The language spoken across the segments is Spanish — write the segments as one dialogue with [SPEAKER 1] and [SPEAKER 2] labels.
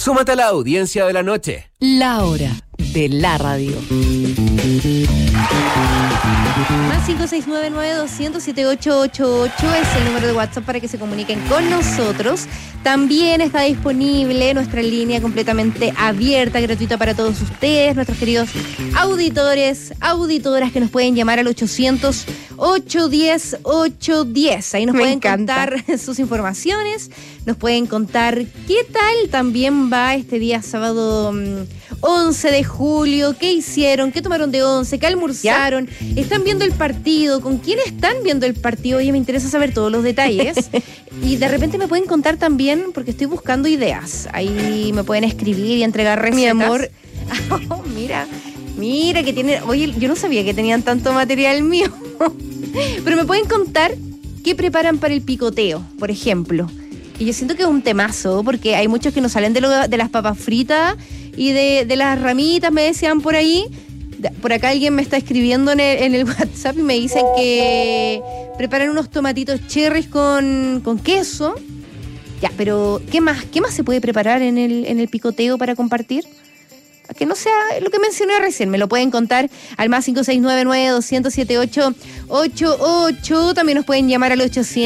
[SPEAKER 1] Súmate a la audiencia de la noche.
[SPEAKER 2] La hora de la radio.
[SPEAKER 3] Más 569-9200-7888 es el número de WhatsApp para que se comuniquen con nosotros. También está disponible nuestra línea completamente abierta, gratuita para todos ustedes, nuestros queridos auditores, auditoras que nos pueden llamar al 800-810-810. Ahí nos pueden contar sus informaciones, nos pueden contar qué tal también va este día sábado 11 de julio, qué hicieron, qué tomaron de once, qué almorzaron, están viendo el partido, con quién están viendo el partido. Oye, me interesa saber todos los detalles. Y de repente me pueden contar también, porque estoy buscando ideas. Ahí me pueden escribir y entregar recetas.
[SPEAKER 2] Mi amor.
[SPEAKER 3] Oh, mira que tienen. Oye, yo no sabía que tenían tanto material mío. Pero me pueden contar qué preparan para el picoteo, por ejemplo. Y yo siento que es un temazo, porque hay muchos que no salen de las papas fritas y de las ramitas, me decían por ahí. Por acá alguien me está escribiendo en el WhatsApp y me dicen que preparan unos tomatitos cherries con queso. Ya, pero ¿qué más se puede preparar en el picoteo para compartir? Que no sea lo que mencioné recién. Me lo pueden contar al más 569-9200-7888. También nos pueden llamar al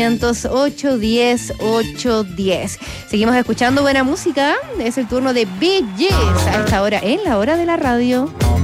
[SPEAKER 3] 800-810-810. Seguimos escuchando buena música. Es el turno de Bee Gees a esta hora, en la hora de la radio.